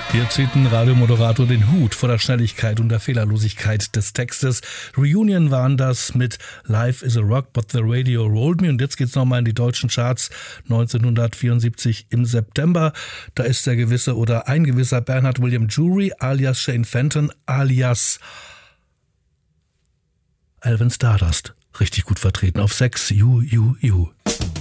Hier zieht ein Radiomoderator den Hut vor der Schnelligkeit und der Fehlerlosigkeit des Textes. Reunion waren das mit Life is a Rock, but the Radio Rolled Me. Und jetzt geht's nochmal in die deutschen Charts. 1974 im September. Da ist der gewisse oder ein gewisser Bernard William Jury alias Shane Fenton alias Alvin Stardust. Richtig gut vertreten auf 6 You.